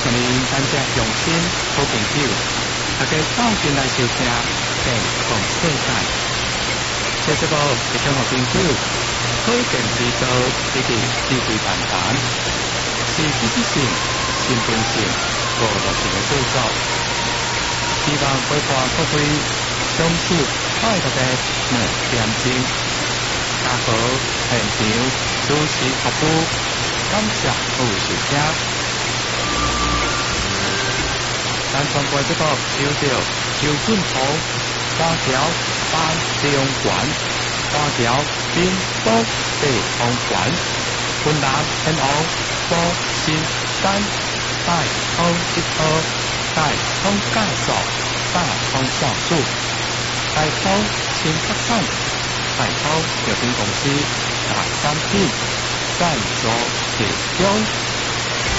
今年感谢用心好朋友，大家走进来收听健康世界。这节目是向好朋友推荐指导以及智慧谈谈，是知识性、新闻性、娱乐性的制作，希望陪伴各位享受快乐的每点钟。家好，现场主持服务，感谢各位收听。咱全部节目收到周俊豪花条班中馆、花条滨东地方馆、云南天王高新山大通一科大通介绍大通销售大通新发展大通药品公司大产品赞助提供。